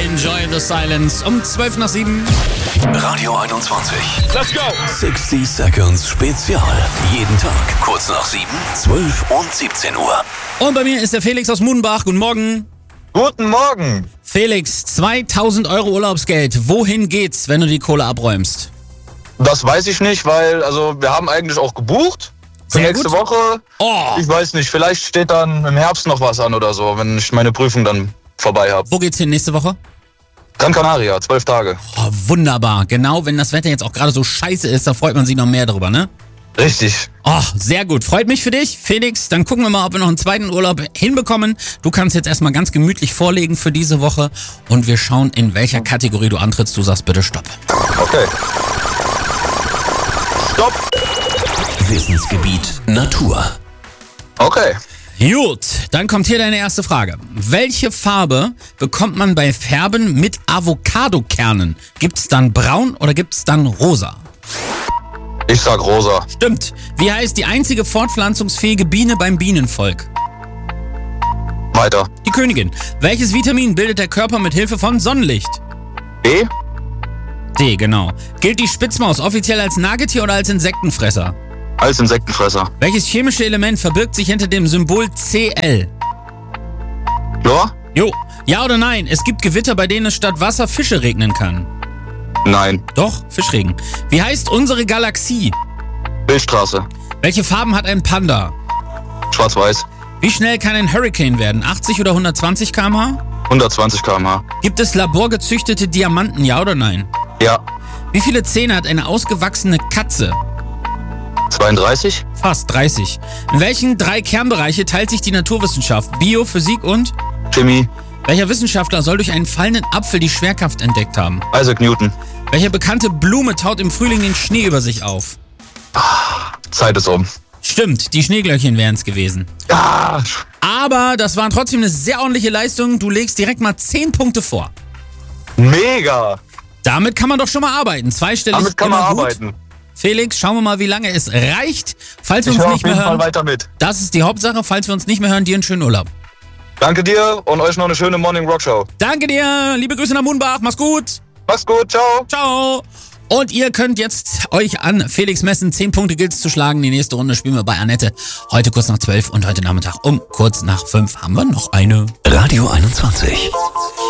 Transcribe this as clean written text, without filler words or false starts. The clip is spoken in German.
Enjoy the Silence um 7:12. Radio 21. Let's go! 60 Seconds Spezial. Jeden Tag kurz nach 7, 12 und 17 Uhr. Und bei mir ist der Felix aus Mudenbach. Guten Morgen. Guten Morgen! Felix, 2.000 Euro Urlaubsgeld. Wohin geht's, wenn du die Kohle abräumst? Das weiß ich nicht, weil wir haben eigentlich auch gebucht für Sehr nächste gut. Woche. Oh, Ich weiß nicht, vielleicht steht dann im Herbst noch was an oder so, wenn ich meine Prüfung dann vorbei habe. wo geht's hin nächste Woche? Gran Canaria, 12 Tage. Oh, wunderbar. Genau, wenn das Wetter jetzt auch gerade so scheiße ist, da freut man sich noch mehr drüber, ne? Richtig. Oh, sehr gut. Freut mich für dich, Felix. Dann gucken wir mal, ob wir noch einen zweiten Urlaub hinbekommen. Du kannst jetzt erstmal ganz gemütlich vorlegen für diese Woche und wir schauen, in welcher Kategorie du antrittst. Du sagst bitte Stopp. Okay. Stopp. Wissensgebiet Natur. Okay. Gut, dann kommt hier deine erste Frage. Welche Farbe bekommt man bei Färben mit Avocadokernen? Gibt's dann braun oder gibt's dann rosa? Ich sag rosa. Stimmt. Wie heißt die einzige fortpflanzungsfähige Biene beim Bienenvolk? Weiter. Die Königin. Welches Vitamin bildet der Körper mit Hilfe von Sonnenlicht? B. D, genau. Gilt die Spitzmaus offiziell als Nagetier oder als Insektenfresser? Als Insektenfresser. Welches chemische Element verbirgt sich hinter dem Symbol Cl? Chlor? Jo. Ja oder nein? Es gibt Gewitter, bei denen es statt Wasser Fische regnen kann. Nein. Doch, Fischregen. Wie heißt unsere Galaxie? Milchstraße. Welche Farben hat ein Panda? Schwarz-Weiß. Wie schnell kann ein Hurricane werden? 80 oder 120 km/h? 120 km/h. Gibt es laborgezüchtete Diamanten, ja oder nein? Ja. Wie viele Zähne hat eine ausgewachsene Katze? 32. Fast 30. In welchen 3 Kernbereiche teilt sich die Naturwissenschaft? Bio, Physik und? Chemie. Welcher Wissenschaftler soll durch einen fallenden Apfel die Schwerkraft entdeckt haben? Isaac Newton. Welche bekannte Blume taut im Frühling den Schnee über sich auf? Zeit ist um. Stimmt, die Schneeglöckchen wären es gewesen. Ja. Aber das war trotzdem eine sehr ordentliche Leistung. Du legst direkt mal 10 Punkte vor. Mega. Damit kann man doch schon mal arbeiten. Zweistellig Damit kann man immer gut. arbeiten. Felix, schauen wir mal, wie lange es reicht. Falls wir Ich uns höre auf nicht mehr jeden Fall hören, weiter mit. das ist die Hauptsache. Falls wir uns nicht mehr hören, dir einen schönen Urlaub. Danke dir und euch noch eine schöne Morning Rock Show. Danke dir. Liebe Grüße nach Mudenbach. Mach's gut. Mach's gut. Ciao. Ciao. Und ihr könnt jetzt euch an Felix messen. 10 Punkte gilt's zu schlagen. Die nächste Runde spielen wir bei Annette. Heute kurz nach 12 und heute Nachmittag um kurz nach 5 haben wir noch eine. Radio 21.